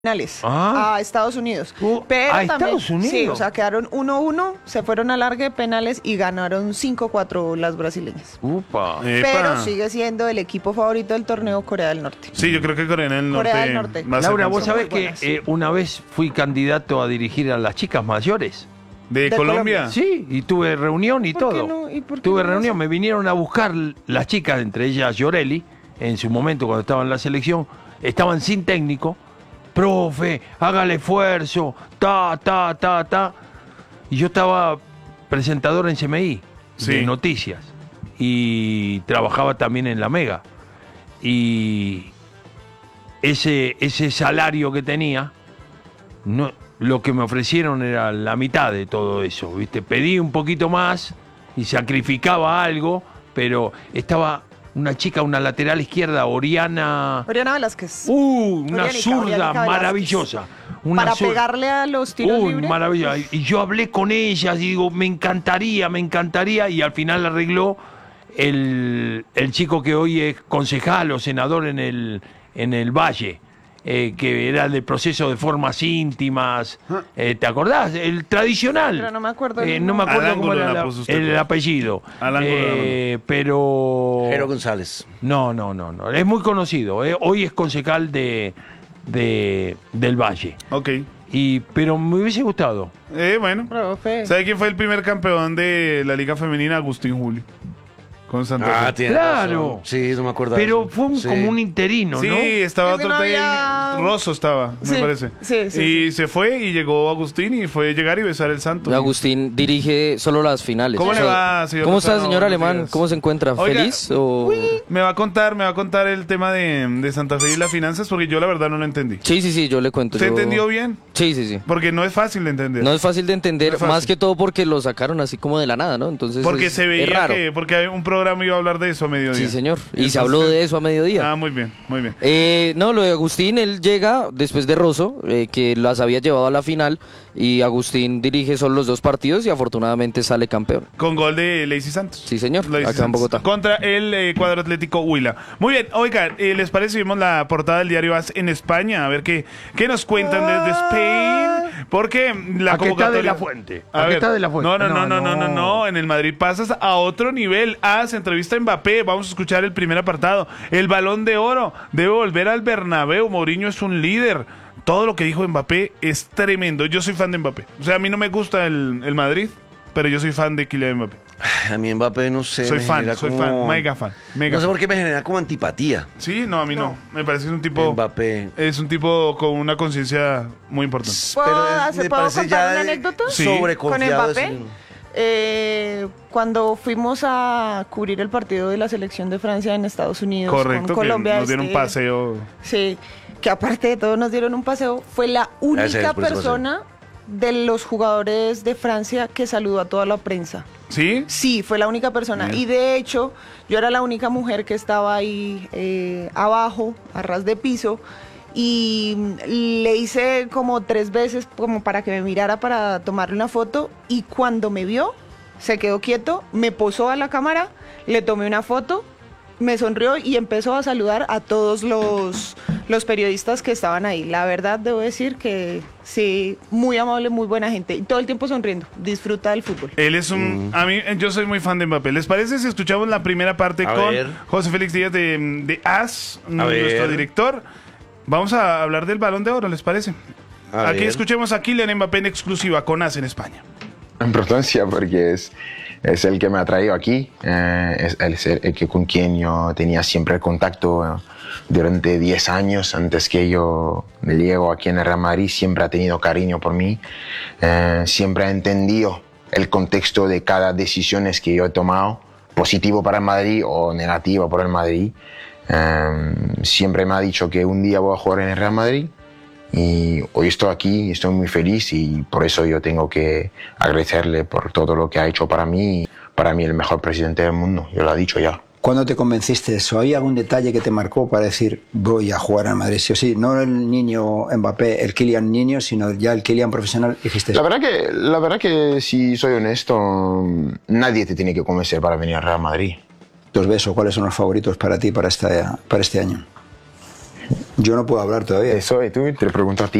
penales a Estados Unidos. Pero ¿A también, Estados Unidos? Sí, o sea, quedaron 1-1, se fueron a largue de penales y ganaron 5-4 las brasileñas. Upa. Pero sigue siendo el equipo favorito del torneo Corea del Norte. Sí, yo creo que Corea del Norte. Corea del Norte. Va a ser Laura, campeón. vos sabés Son muy buenas. que una vez fui candidato a dirigir a las chicas mayores. ¿De de Colombia? Sí, y tuve reunión y ¿Por qué todo. no? ¿Y por qué Tuve no reunión, eso? me vinieron a buscar las chicas, entre ellas Llorelli, en su momento cuando estaba en la selección, estaban sin técnico. Profe, haga el esfuerzo, ta. Y yo estaba presentador en CMI, Sí. de noticias, y trabajaba también en La Mega. Y ese salario que tenía, no, lo que me ofrecieron era la mitad de todo eso, ¿viste? Pedí un poquito más y sacrificaba algo, pero estaba una chica, una lateral izquierda, Oriana Velázquez. una Oriánica zurda Velázquez. maravillosa. Una Para zurda. pegarle a los tiros libres. Maravilla. Y yo hablé con ellas y digo, me encantaría. Y al final arregló el chico que hoy es concejal o senador en el Valle. Que era del proceso de formas íntimas. ¿Te acordás? El tradicional. Pero no me acuerdo el No me acuerdo Al cómo ángulo era la puso usted, el pues. apellido. Al ángulo Pero... Jero González. No. Es muy conocido. Hoy es concejal del Valle. Ok. Pero me hubiese gustado. Bueno. Profe. ¿Sabe quién fue el primer campeón de la Liga Femenina? Agustín Julio. Con Santa Fe. tiene Claro. razón. Sí, no me acuerdo. Pero fue como un interino, Sí, ¿no? estaba Ese no otro había- Rosso estaba, me Sí, parece. sí. Y se fue y llegó Agustín y fue llegar y besar el santo. Agustín dirige solo las finales. ¿Cómo le va, señor ¿Cómo está, Lozano? señor Buenos Alemán? días. ¿Cómo se encuentra? Oiga, ¿Feliz o...? Me va a contar el tema de Santa Fe y las finanzas porque yo la verdad no lo entendí. Sí, yo le cuento. ¿Usted yo- entendió bien? Sí. Porque no es fácil de entender. No es fácil de entender, No es fácil. más que todo porque lo sacaron así como de la nada, ¿no? Entonces Porque es, se es veía raro. porque un programa iba a hablar de eso a mediodía. Sí, señor. Y Entonces- se habló de eso a mediodía. Ah, muy bien. No, lo de Agustín, él llega después de Rosso, que las había llevado a la final, y Agustín dirige solo los 2 partidos y afortunadamente sale campeón. Con gol de Lacey Santos. Sí, señor, Lacey acá en Santos. Bogotá. Contra el cuadro atlético Huila. Muy bien, oigan, ¿les parece si vemos la portada del diario AS en España? A ver qué nos cuentan desde Spain. Porque la Aquí está de convocatoria... la Fuente. A Aquí ver, está de la Fuente. No. En el Madrid pasas a otro nivel. AS entrevista a Mbappé. Vamos a escuchar el primer apartado. El Balón de Oro debe volver al Bernabéu. Mourinho es un líder. Todo lo que dijo Mbappé es tremendo. Yo soy fan de Mbappé. O sea, a mí no me gusta el Madrid, pero yo soy fan de Kylian Mbappé. A mí Mbappé, no sé. Soy me fan, genera soy como- fan, mega fan. No sé por qué me genera como antipatía. Sí, no, a mí no. Me parece que es un tipo... Mbappé. Es un tipo con una conciencia muy importante. Me ¿Puedo parece contar ya una de- anécdota? Sí. sobreconfiado. ¿Con Mbappé? Cuando fuimos a cubrir el partido de la selección de Francia en Estados Unidos Correcto, con Colombia, que nos dieron un paseo. Sí, que aparte de todo nos dieron un paseo. Fue la única por ese persona de los jugadores de Francia que saludó a toda la prensa. ¿Sí? Sí, fue la única persona. Bien. Y de hecho, yo era la única mujer que estaba ahí abajo, a ras de piso. Y le hice como 3 veces como para que me mirara para tomarle una foto. Y cuando me vio, se quedó quieto, me posó a la cámara, le tomé una foto, me sonrió y empezó a saludar a todos los periodistas que estaban ahí. La verdad, debo decir que sí, muy amable, muy buena gente. Y todo el tiempo sonriendo, disfruta del fútbol. Él es un... A mí, yo soy muy fan de Mbappé. ¿Les parece si escuchamos la primera parte A con ver. José Félix Díaz de AS, nuestro ver. director? Vamos a hablar del Balón de Oro, ¿les parece? A Aquí ver. escuchemos a Kylian Mbappé en exclusiva con AS en España. Importancia porque es el que me ha traído aquí, es el que con quien yo tenía siempre contacto durante 10 años antes que yo llego aquí en el Real Madrid. Siempre ha tenido cariño por mí, siempre ha entendido el contexto de cada decisión que yo he tomado, positivo para el Madrid o negativo por el Madrid. Siempre me ha dicho que un día voy a jugar en el Real Madrid. Y hoy estoy aquí y estoy muy feliz y por eso yo tengo que agradecerle por todo lo que ha hecho para mí. Para mí el mejor presidente del mundo, yo lo he dicho ya. ¿Cuándo te convenciste de eso? ¿Había algún detalle que te marcó para decir voy a jugar al Madrid sí o sí? No el niño Mbappé, el Kylian niño, sino ya el Kylian profesional, dijiste La verdad que si soy honesto, nadie te tiene que convencer para venir al Real Madrid. ¿Tus besos cuáles son los favoritos para ti para este año? Yo no puedo hablar todavía. Eso, y tú te pregunto a ti.